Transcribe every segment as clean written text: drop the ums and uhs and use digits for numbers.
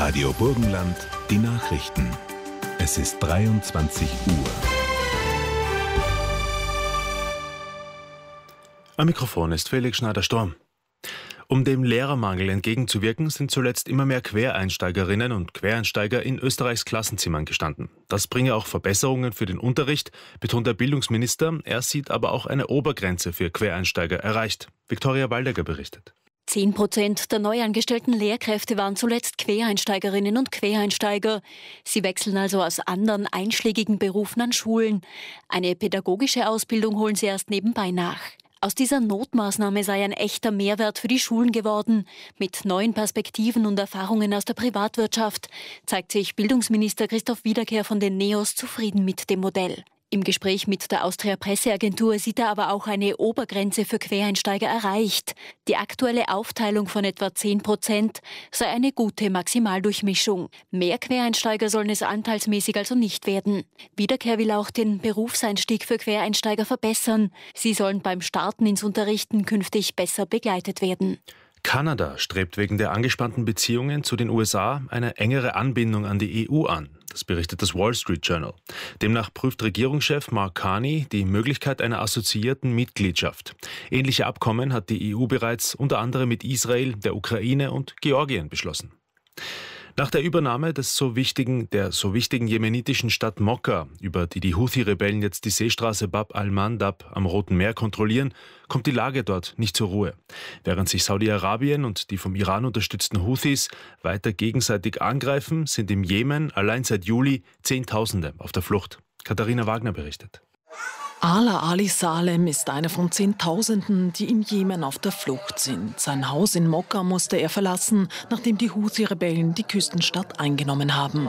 Radio Burgenland, die Nachrichten. Es ist 23 Uhr. Am Mikrofon ist Felix Schneider-Storm. Um dem Lehrermangel entgegenzuwirken, sind zuletzt immer mehr Quereinsteigerinnen und Quereinsteiger in Österreichs Klassenzimmern gestanden. Das bringe auch Verbesserungen für den Unterricht, betont der Bildungsminister. Er sieht aber auch eine Obergrenze für Quereinsteiger erreicht. Viktoria Waldecker berichtet. 10% der neu angestellten Lehrkräfte waren zuletzt Quereinsteigerinnen und Quereinsteiger. Sie wechseln also aus anderen einschlägigen Berufen an Schulen. Eine pädagogische Ausbildung holen sie erst nebenbei nach. Aus dieser Notmaßnahme sei ein echter Mehrwert für die Schulen geworden. Mit neuen Perspektiven und Erfahrungen aus der Privatwirtschaft zeigt sich Bildungsminister Christoph Wiederkehr von den NEOS zufrieden mit dem Modell. Im Gespräch mit der Austria Presseagentur sieht er aber auch eine Obergrenze für Quereinsteiger erreicht. Die aktuelle Aufteilung von etwa 10% sei eine gute Maximaldurchmischung. Mehr Quereinsteiger sollen es anteilsmäßig also nicht werden. Wiederkehr will auch den Berufseinstieg für Quereinsteiger verbessern. Sie sollen beim Starten ins Unterrichten künftig besser begleitet werden. Kanada strebt wegen der angespannten Beziehungen zu den USA eine engere Anbindung an die EU an. Das berichtet das Wall Street Journal. Demnach prüft Regierungschef Mark Carney die Möglichkeit einer assoziierten Mitgliedschaft. Ähnliche Abkommen hat die EU bereits unter anderem mit Israel, der Ukraine und Georgien beschlossen. Nach der Übernahme der so wichtigen jemenitischen Stadt Mokka, über die Houthi-Rebellen jetzt die Seestraße Bab al-Mandab am Roten Meer kontrollieren, kommt die Lage dort nicht zur Ruhe. Während sich Saudi-Arabien und die vom Iran unterstützten Houthis weiter gegenseitig angreifen, sind im Jemen allein seit Juli Zehntausende auf der Flucht. Katharina Wagner berichtet. Ala Ali Salem ist einer von Zehntausenden, die im Jemen auf der Flucht sind. Sein Haus in Mokka musste er verlassen, nachdem die Houthi-Rebellen die Küstenstadt eingenommen haben.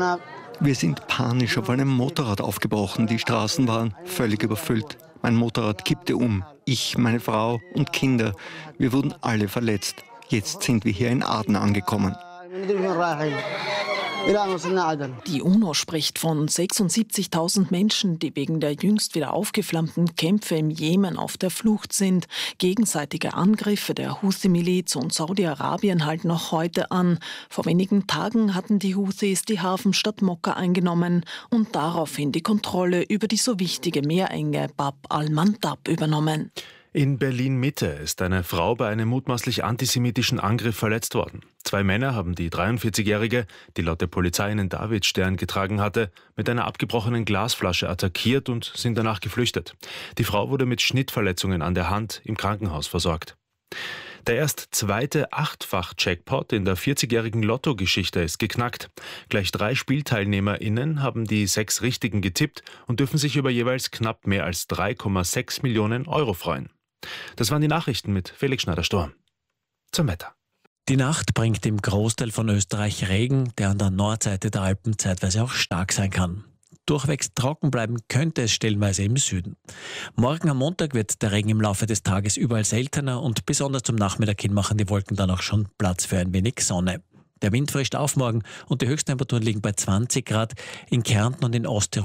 Wir sind panisch auf einem Motorrad aufgebrochen. Die Straßen waren völlig überfüllt. Mein Motorrad kippte um. Ich, meine Frau und Kinder. Wir wurden alle verletzt. Jetzt sind wir hier in Aden angekommen. Die UNO spricht von 76.000 Menschen, die wegen der jüngst wieder aufgeflammten Kämpfe im Jemen auf der Flucht sind. Gegenseitige Angriffe der Houthi-Miliz und Saudi-Arabien halten noch heute an. Vor wenigen Tagen hatten die Houthis die Hafenstadt Mokka eingenommen und daraufhin die Kontrolle über die so wichtige Meerenge Bab al-Mandab übernommen. In Berlin-Mitte ist eine Frau bei einem mutmaßlich antisemitischen Angriff verletzt worden. 2 Männer haben die 43-Jährige, die laut der Polizei einen Davidstern getragen hatte, mit einer abgebrochenen Glasflasche attackiert und sind danach geflüchtet. Die Frau wurde mit Schnittverletzungen an der Hand im Krankenhaus versorgt. Der erst zweite 8-fach-Jackpot in der 40-jährigen Lotto-Geschichte ist geknackt. Gleich 3 SpielteilnehmerInnen haben die 6 Richtigen getippt und dürfen sich über jeweils knapp mehr als 3,6 Millionen Euro freuen. Das waren die Nachrichten mit Felix Schneider-Storm. Zum Wetter. Die Nacht bringt im Großteil von Österreich Regen, der an der Nordseite der Alpen zeitweise auch stark sein kann. Durchwegs trocken bleiben könnte es stellenweise im Süden. Morgen am Montag wird der Regen im Laufe des Tages überall seltener und besonders zum Nachmittag hin machen die Wolken dann auch schon Platz für ein wenig Sonne. Der Wind frischt auf morgen und die Höchsttemperaturen liegen bei 20 Grad in Kärnten und in Osttirol.